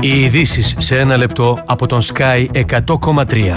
Οι ειδήσεις σε ένα λεπτό από τον Sky 100,3.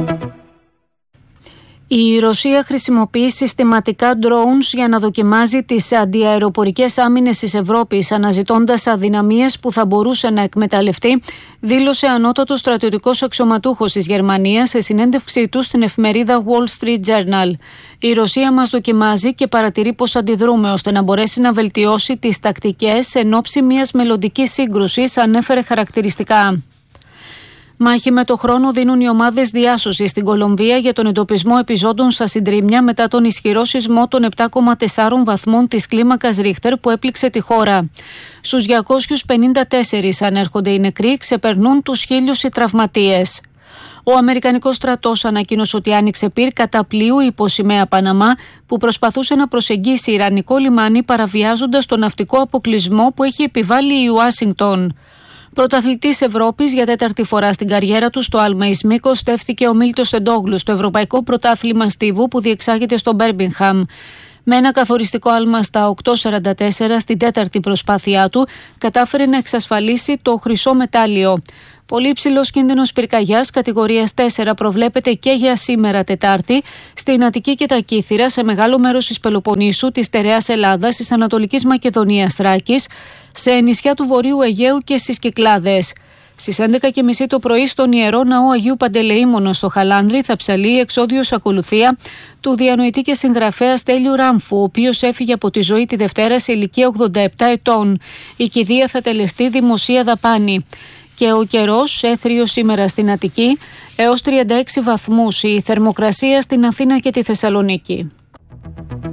Η Ρωσία χρησιμοποιεί συστηματικά drones για να δοκιμάζει τις αντιαεροπορικές άμυνες της Ευρώπης, αναζητώντας αδυναμίες που θα μπορούσε να εκμεταλλευτεί, δήλωσε ανώτατος στρατιωτικός αξιωματούχος της Γερμανίας σε συνέντευξή του στην εφημερίδα Wall Street Journal. Η Ρωσία μας δοκιμάζει και παρατηρεί πώς αντιδρούμε ώστε να μπορέσει να βελτιώσει τις τακτικές εν ώψη μιας μελλοντικής σύγκρουσης, ανέφερε χαρακτηριστικά. Μάχη με το χρόνο δίνουν οι ομάδες διάσωσης στην Κολομβία για τον εντοπισμό επιζώντων στα συντρίμμια μετά τον ισχυρό σεισμό των 7,4 βαθμών της κλίμακας Ρίχτερ που έπληξε τη χώρα. Στους 254 ανέρχονται οι νεκροί, ξεπερνούν τους 1.000 οι τραυματίες. Ο Αμερικανικός στρατός ανακοίνωσε ότι άνοιξε πυρ κατά πλοίου υπό σημαία Παναμά που προσπαθούσε να προσεγγίσει ιρανικό λιμάνι παραβιάζοντας τον ναυτικό αποκλεισμό που έχει επιβάλει η Ουάσιγκτον. Πρωταθλητής Ευρώπης για τέταρτη φορά στην καριέρα του στο άλμα εις μήκος στέφθηκε ο Μίλτος Τεντόγλου στο Ευρωπαϊκό Πρωτάθλημα Στίβου που διεξάγεται στο Μπέρμιγχαμ. Με ένα καθοριστικό άλμα στα 8.44 στην τέταρτη προσπάθειά του κατάφερε να εξασφαλίσει το χρυσό μετάλλιο. Πολύ υψηλός κίνδυνος πυρκαγιάς κατηγορίας 4 προβλέπεται και για σήμερα Τετάρτη στην Αττική και τα Κύθυρα, σε μεγάλο μέρος της Πελοποννήσου, της Στερεάς Ελλάδας, της Ανατολικής Μακεδονίας, Θράκης, σε νησιά του Βορείου Αιγαίου και στις Κυκλάδες. Στις 11.30 το πρωί στον Ιερό Ναό Αγίου Παντελεήμονο στο Χαλάνδρι θα ψαλεί η εξόδιος ακολουθία του διανοητή και συγγραφέα Στέλιου Ράμφου, ο οποίος έφυγε από τη ζωή τη Δευτέρα σε ηλικία 87 ετών. Η κηδεία θα τελεστεί δημοσία δαπάνη. Και ο καιρός, έθριος σήμερα στην Αττική, έως 36 βαθμούς η θερμοκρασία στην Αθήνα και τη Θεσσαλονίκη.